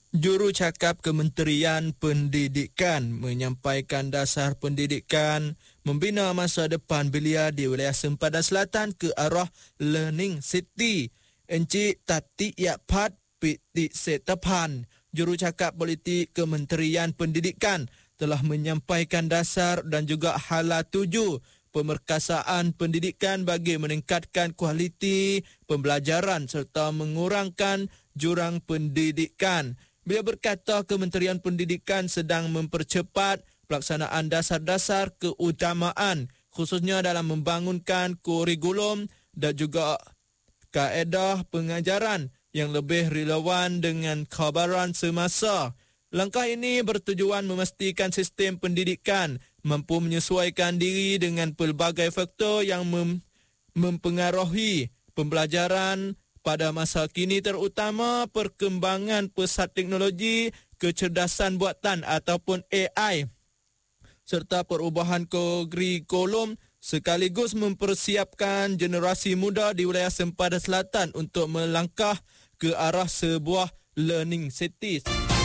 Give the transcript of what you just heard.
Jurucakap Kementerian Pendidikan menyampaikan dasar pendidikan membina masa depan belia di wilayah Sempadan Selatan ke arah Learning City. Encik Tati Yakpat Piti Setapan, Jurucakap Politik Kementerian Pendidikan, telah menyampaikan dasar dan juga hala tuju pemerkasaan pendidikan bagi meningkatkan kualiti pembelajaran serta mengurangkan jurang pendidikan. Beliau berkata Kementerian Pendidikan sedang mempercepat pelaksanaan dasar-dasar keutamaan khususnya dalam membangunkan kurikulum dan juga kaedah pengajaran yang lebih relevan dengan cabaran semasa. Langkah ini bertujuan memastikan sistem pendidikan mampu menyesuaikan diri dengan pelbagai faktor yang mempengaruhi pembelajaran pada masa kini, terutama perkembangan pesat teknologi, kecerdasan buatan ataupun AI serta perubahan kurikulum sekaligus mempersiapkan generasi muda di wilayah Sempadan Selatan untuk melangkah ke arah sebuah learning city.